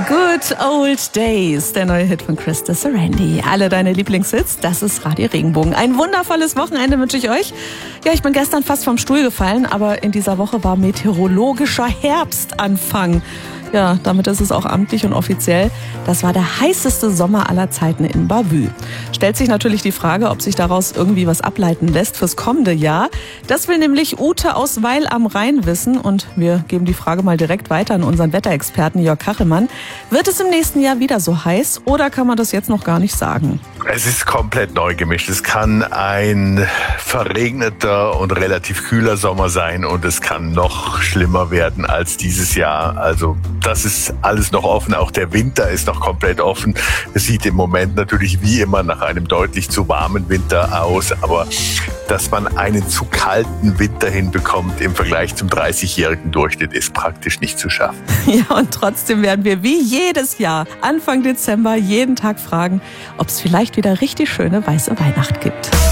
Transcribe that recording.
Good Old Days, der neue Hit von Krista Serendi. Alle deine Lieblingshits, das ist Radio Regenbogen. Ein wundervolles Wochenende wünsche ich euch. Ja, ich bin gestern fast vom Stuhl gefallen, aber in dieser Woche war meteorologischer Herbstanfang. Ja, damit ist es auch amtlich und offiziell. Das war der heißeste Sommer aller Zeiten in Bavü. Stellt sich natürlich die Frage, ob sich daraus irgendwie was ableiten lässt fürs kommende Jahr. Das will nämlich Ute aus Weil am Rhein wissen. Und wir geben die Frage mal direkt weiter an unseren Wetterexperten Jörg Kachelmann. Wird es im nächsten Jahr wieder so heiß oder kann man das jetzt noch gar nicht sagen? Es ist komplett neu gemischt. Es kann ein verregneter und relativ kühler Sommer sein und es kann noch schlimmer werden als dieses Jahr. Also das ist alles noch offen. Auch der Winter ist noch komplett offen. Es sieht im Moment natürlich wie immer nach einem deutlich zu warmen Winter aus, aber dass man einen zu kalten Winter hinbekommt im Vergleich zum 30-jährigen Durchschnitt, ist praktisch nicht zu schaffen. Ja, und trotzdem werden wir wie jedes Jahr Anfang Dezember jeden Tag fragen, ob es vielleicht wieder richtig schöne weiße Weihnacht gibt.